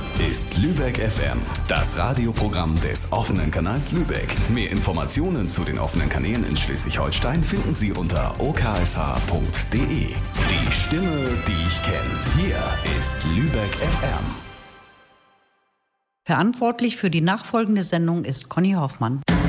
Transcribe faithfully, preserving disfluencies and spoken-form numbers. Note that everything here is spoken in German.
ist Lübeck F M, das Radioprogramm des offenen Kanals Lübeck. Mehr Informationen zu den offenen Kanälen in Schleswig-Holstein finden Sie unter o k s h punkt d e. Die Stimme, die ich kenne. Hier ist Lübeck F M. Verantwortlich für die nachfolgende Sendung ist Conny Hoffmann.